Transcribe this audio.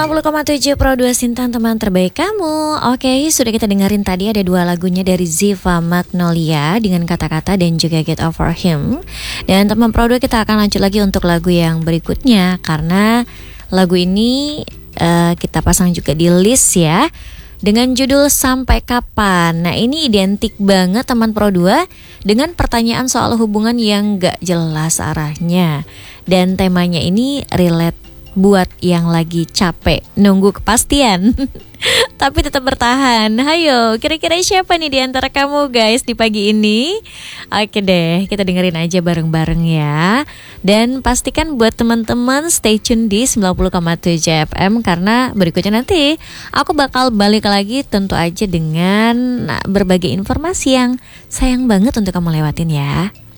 90,7 Pro 2 Sintan, teman terbaik kamu. Oke, sudah kita dengerin tadi ada dua lagunya dari Ziva Magnolia dengan kata-kata dan juga Get Over Him. Dan teman Pro 2, kita akan lanjut lagi untuk lagu yang berikutnya, karena lagu ini kita pasang juga di list ya, dengan judul Sampai Kapan. Nah, ini identik banget teman Pro 2 dengan pertanyaan soal hubungan yang gak jelas arahnya. Dan temanya ini relate buat yang lagi capek nunggu kepastian tapi tetap bertahan. Hayo, kira-kira siapa nih di antara kamu guys di pagi ini? Oke deh, kita dengerin aja bareng-bareng ya. Dan pastikan buat teman-teman stay tune di 90,7 FM, karena berikutnya nanti aku bakal balik lagi tentu aja dengan berbagai informasi yang sayang banget untuk kamu lewatin ya.